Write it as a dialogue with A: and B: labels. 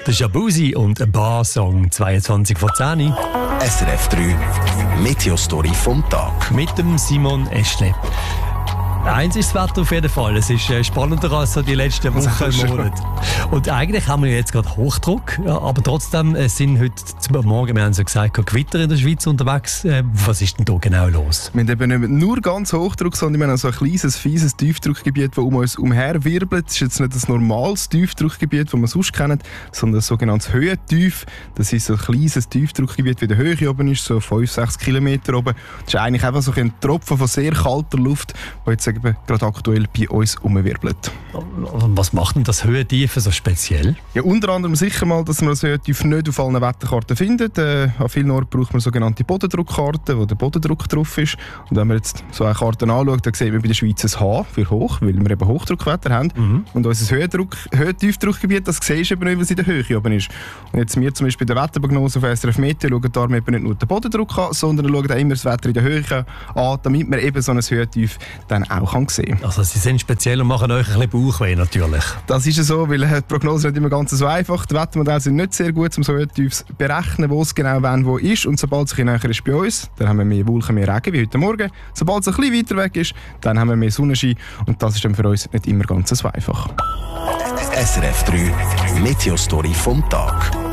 A: Der Shabuzi und ein Bar-Song 22 vor 10.
B: SRF 3 Meteostory vom Tag.
A: Mit dem Simon Eschle. Eins ist das Wetter auf jeden Fall. Es ist spannender als so die letzten Wochen und Monate. Und eigentlich haben wir jetzt gerade Hochdruck, aber trotzdem sind heute zum Morgen, wir haben so gesagt, Gewitter in der Schweiz unterwegs. Was ist denn da genau los?
C: Wir haben eben nicht nur ganz Hochdruck, sondern wir haben so ein kleines, fieses Tiefdruckgebiet, das um uns umherwirbelt. Das ist jetzt nicht ein normales Tiefdruckgebiet, das man sonst kennt, sondern ein sogenanntes Höhentief. Das ist so ein kleines Tiefdruckgebiet, wie der Höhe oben ist, so 5-6 Kilometer oben. Das ist eigentlich einfach so ein Tropfen von sehr kalter Luft, der jetzt gerade aktuell bei uns umwirbelt.
A: Was macht denn das Höhentief so speziell?
C: Ja, unter anderem sicher mal, dass man das Höhentief nicht auf allen Wetterkarten findet. An vielen Orten braucht man sogenannte Bodendruckkarten, wo der Bodendruck drauf ist. Und wenn man jetzt so eine Karte anschaut, dann sieht man bei der Schweiz ein H für hoch, weil wir eben Hochdruckwetter haben. Und unser Höhentiefdruckgebiet, das siehst du eben nicht, was in der Höhe oben ist. Und jetzt wir zum Beispiel bei der Wetterprognose auf SRF Meteo schauen darum eben nicht nur den Bodendruck an, sondern schauen auch immer das Wetter in der Höhe an, damit man eben so ein Höhentief dann auch kann sehen.
A: Also sie sind speziell und machen euch ein bisschen Bauchweh natürlich.
C: Das ist ja so, weil die Prognosen nicht immer ganz so einfach. Die Wettermodelle sind nicht sehr gut, um so Höhentiefs zu berechnen, wo es genau wann wo ist. Und sobald es näher ist bei uns, dann haben wir mehr Wolken, mehr Regen, wie heute Morgen. Sobald es ein bisschen weiter weg ist, dann haben wir mehr Sonnenschein. Und das ist dann für uns nicht immer ganz so einfach.
B: SRF 3 Meteostory vom Tag.